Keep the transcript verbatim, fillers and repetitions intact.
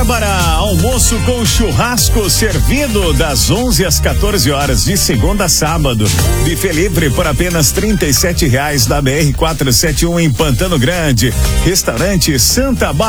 Bárbara, almoço com churrasco servido das onze às quatorze horas de segunda a sábado. Buffet livre por apenas trinta e sete reais da B R quatrocentos e setenta e um em Pantano Grande. Restaurante Santa Bárbara.